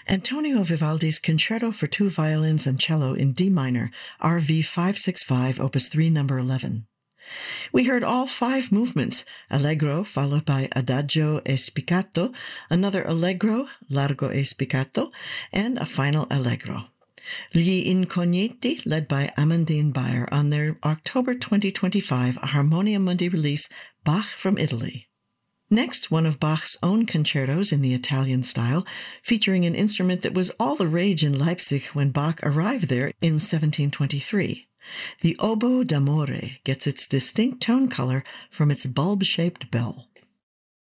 Antonio Vivaldi's Concerto for Two Violins and Cello in D minor, RV 565, Opus 3, number 11. We heard all 5 movements, Allegro followed by Adagio e Spiccato, another Allegro, Largo e Spiccato, and a final Allegro. Gli Incogniti, led by Amandine Bayer on their October 2025 Harmonia Mundi release, Bach from Italy. Next, one of Bach's own concertos in the Italian style, featuring an instrument that was all the rage in Leipzig when Bach arrived there in 1723. The oboe d'amore gets its distinct tone color from its bulb-shaped bell.